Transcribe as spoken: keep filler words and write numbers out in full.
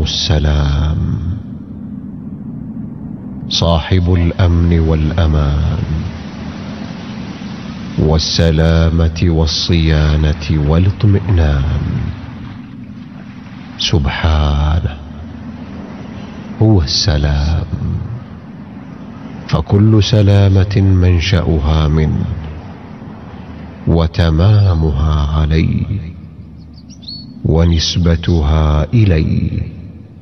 السلام، صاحب الأمن والأمان والسلامة والصيانة والاطمئنان. سبحانه هو السلام، فكل سلامة منشأها منه وتمامها عليه ونسبتها إليه.